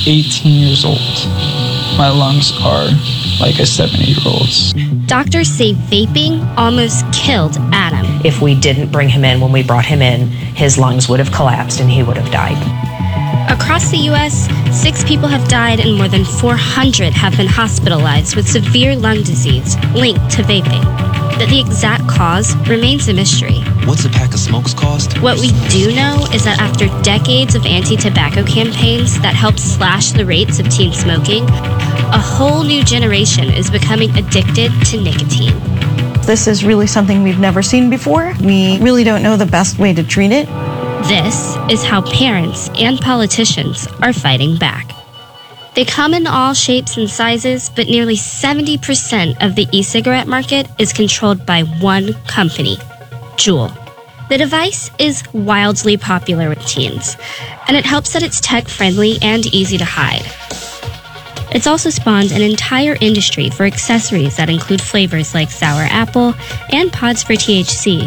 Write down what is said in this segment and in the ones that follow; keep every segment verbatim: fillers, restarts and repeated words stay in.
eighteen years old. My lungs are like a seventy-year-old's. Doctors say vaping almost killed Adam. If we didn't bring him in when we brought him in, his lungs would have collapsed and he would have died. Across the U S, six people have died and more than four hundred have been hospitalized with severe lung disease linked to vaping. But the exact cause remains a mystery. What's a pack of smokes cost? What we do know is that after decades of anti-tobacco campaigns that helped slash the rates of teen smoking, a whole new generation is becoming addicted to nicotine. This is really something we've never seen before. We really don't know the best way to treat it. This is how parents and politicians are fighting back. They come in all shapes and sizes, but nearly seventy percent of the e-cigarette market is controlled by one company, Juul. The device is wildly popular with teens, and it helps that it's tech-friendly and easy to hide. It's also spawned an entire industry for accessories that include flavors like sour apple and pods for T H C.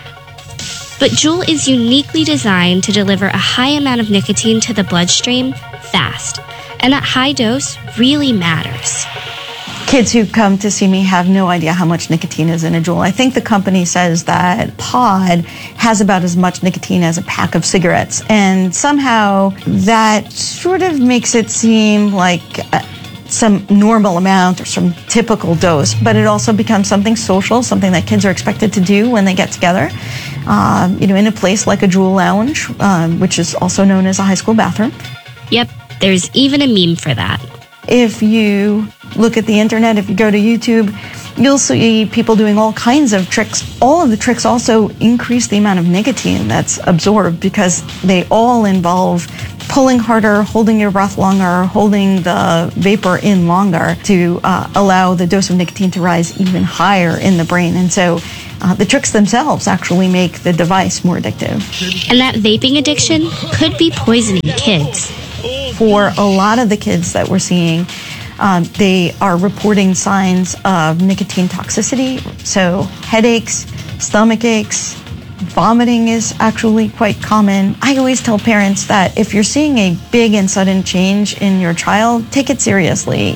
But Juul is uniquely designed to deliver a high amount of nicotine to the bloodstream fast. And that high dose really matters. Kids who come to see me have no idea how much nicotine is in a Juul. I think the company says that pod has about as much nicotine as a pack of cigarettes. And somehow that sort of makes it seem like uh, some normal amount or some typical dose. But it also becomes something social, something that kids are expected to do when they get together. Uh, you know, in a place like a Juul lounge, uh, which is also known as a high school bathroom. Yep. There's even a meme for that. If you look at the internet, if you go to YouTube, you'll see people doing all kinds of tricks. All of the tricks also increase the amount of nicotine that's absorbed because they all involve pulling harder, holding your breath longer, holding the vapor in longer to uh, allow the dose of nicotine to rise even higher in the brain. And so uh, the tricks themselves actually make the device more addictive. And that vaping addiction could be poisoning kids. For a lot of the kids that we're seeing, um, they are reporting signs of nicotine toxicity. So headaches, stomach aches, vomiting is actually quite common. I always tell parents that if you're seeing a big and sudden change in your child, take it seriously.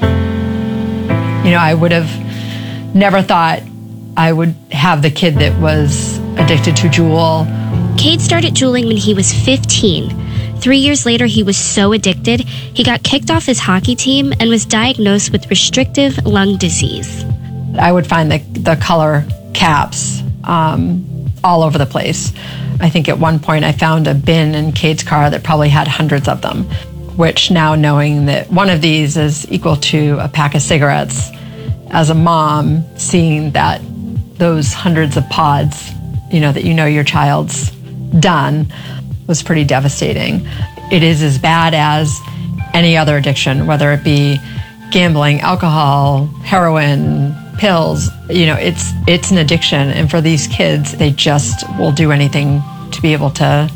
You know, I would have never thought I would have the kid that was addicted to Juul. Cade started juuling when he was fifteen. Three years later, he was so addicted, he got kicked off his hockey team and was diagnosed with restrictive lung disease. I would find the, the color caps um, all over the place. I think at one point I found a bin in Cade's car that probably had hundreds of them, which now knowing that one of these is equal to a pack of cigarettes, as a mom, seeing that those hundreds of pods, you know, that you know your child's done, was pretty devastating. It is as bad as any other addiction, whether it be gambling, alcohol, heroin, pills. You know, it's it's an addiction, and for these kids, they just will do anything to be able to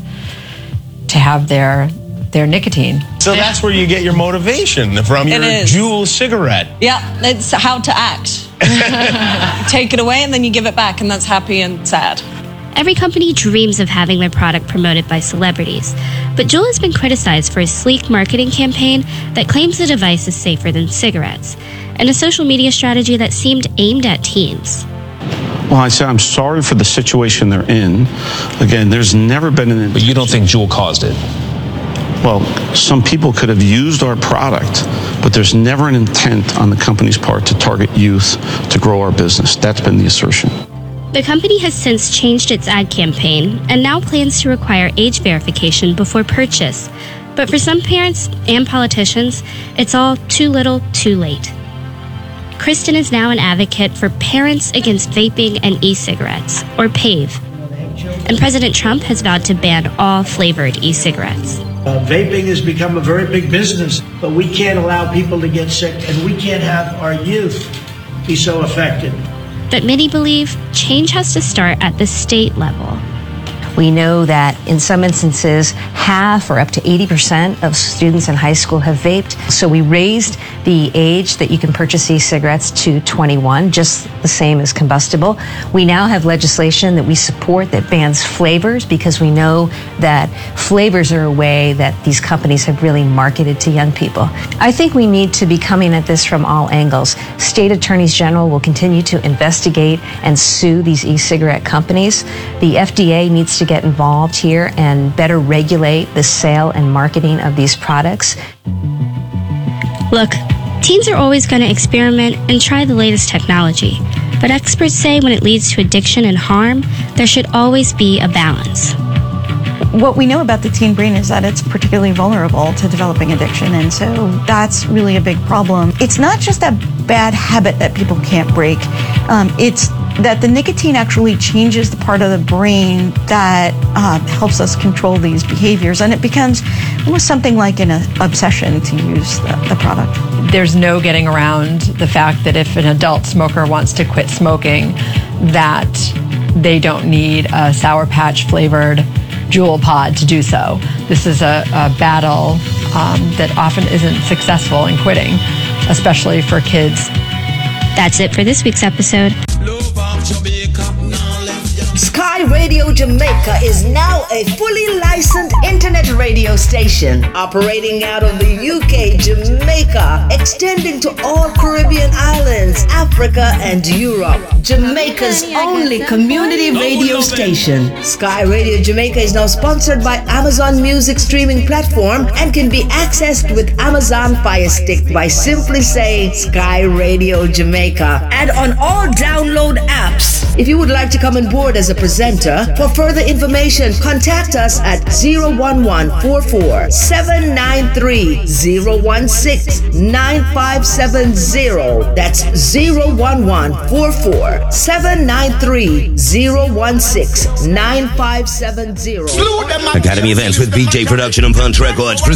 to have their their nicotine. So that's where you get your motivation from, your Juul cigarette. Yeah, it's how to act. Take it away and then you give it back, and that's happy and sad. Every company dreams of having their product promoted by celebrities, but Juul has been criticized for a sleek marketing campaign that claims the device is safer than cigarettes, and a social media strategy that seemed aimed at teens. Well, I say I'm sorry for the situation they're in. Again, there's never been an... But you don't think Juul caused it? Well, some people could have used our product, but there's never an intent on the company's part to target youth to grow our business. That's been the assertion. The company has since changed its ad campaign and now plans to require age verification before purchase. But for some parents and politicians, it's all too little, too late. Kristen is now an advocate for Parents Against Vaping and E-Cigarettes, or PAVE. And President Trump has vowed to ban all flavored e-cigarettes. Uh, vaping has become a very big business, but we can't allow people to get sick, and we can't have our youth be so affected. But many believe change has to start at the state level. We know that in some instances, half or up to eighty percent of students in high school have vaped. So we raised the age that you can purchase e-cigarettes to twenty-one, just the same as combustible. We now have legislation that we support that bans flavors because we know that flavors are a way that these companies have really marketed to young people. I think we need to be coming at this from all angles. State attorneys general will continue to investigate and sue these e-cigarette companies. The F D A needs to get involved here and better regulate the sale and marketing of these products. Look, teens are always going to experiment and try the latest technology, but experts say when it leads to addiction and harm, there should always be a balance. What we know about the teen brain is that it's particularly vulnerable to developing addiction, and so that's really a big problem. It's not just a bad habit that people can't break. Um, it's that the nicotine actually changes the part of the brain that uh, helps us control these behaviors, and it becomes almost something like an uh, obsession to use the, the product. There's no getting around the fact that if an adult smoker wants to quit smoking, that they don't need a Sour Patch flavored Juul pod to do so. This is a, a battle um, that often isn't successful in quitting, especially for kids. That's it for this week's episode. Sky Radio Jamaica is now a fully licensed internet radio station operating out of the U K, Jamaica, extending to all Caribbean islands, Africa, and Europe. Jamaica's only community radio station. Sky Radio Jamaica is now sponsored by Amazon Music streaming platform and can be accessed with Amazon Fire Stick by simply saying Sky Radio Jamaica and on all download apps. If you would like to come on board as a presenter, for further information, contact us at zero one one four four seven nine three zero one six nine five seven zero. That's zero one one four four seven nine three zero one six nine five seven zero. Academy Events with B J Production and Punch Records.